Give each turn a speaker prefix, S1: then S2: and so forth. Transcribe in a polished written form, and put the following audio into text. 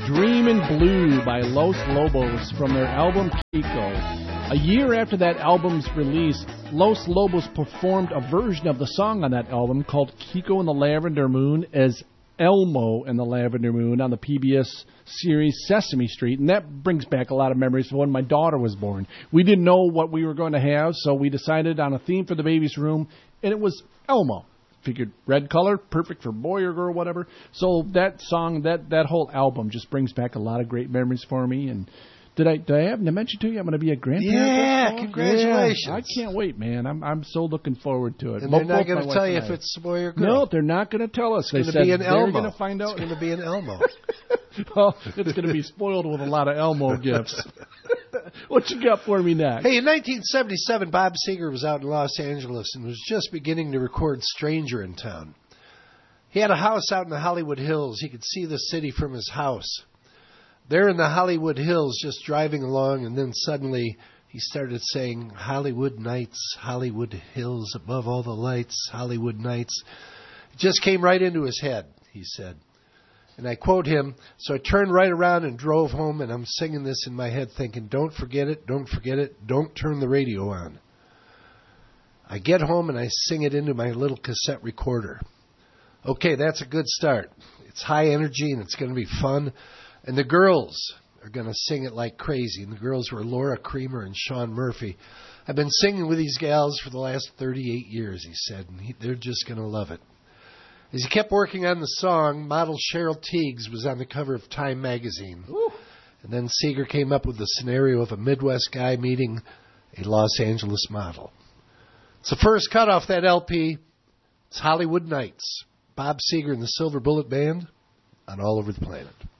S1: Dreamin' Blue by Los Lobos from their album Kiko. A year after that album's release, Los Lobos performed a version of the song on that album called Kiko and the Lavender Moon as Elmo and the Lavender Moon on the PBS series Sesame Street, and that brings back a lot of memories of when my daughter was born. We didn't know what we were going to have, so we decided on a theme for the baby's room, and it was Elmo. Figured red color, perfect for boy or girl, whatever. So that song, that whole album just brings back a lot of great memories for me. And did I happen to mention to you I'm going to be a grandparent?
S2: Yeah, congratulations!
S1: Yeah, I can't wait, man. I'm so looking forward to it.
S2: And they're not going to tell you if it's a boy or girl.
S1: No, they're not going to tell us.
S2: It's going to be an Elmo.
S1: They're going to find out.
S2: It's going to be an Elmo.
S1: Well, it's going to be spoiled with a lot of Elmo gifts. What you got for me next?
S2: Hey, in 1977, Bob Seger was out in Los Angeles and was just beginning to record Stranger in Town. He had a house out in the Hollywood Hills. He could see the city from his house. There in the Hollywood Hills, just driving along, and then suddenly he started saying, Hollywood nights, Hollywood Hills, above all the lights, Hollywood nights. It just came right into his head, he said. And I quote him, so I turned right around and drove home, and I'm singing this in my head thinking, don't forget it, don't forget it, don't turn the radio on. I get home and I sing it into my little cassette recorder. Okay, that's a good start. It's high energy and it's going to be fun. And the girls are going to sing it like crazy. And the girls were Laura Creamer and Sean Murphy. I've been singing with these gals for the last 38 years, he said, and they're just going to love it. As he kept working on the song, model Cheryl Tiegs was on the cover of Time magazine. Ooh. And then Seger came up with the scenario of a Midwest guy meeting a Los Angeles model. It's the first cut off that LP. It's Hollywood Nights. Bob Seger and the Silver Bullet Band on All Over the Planet.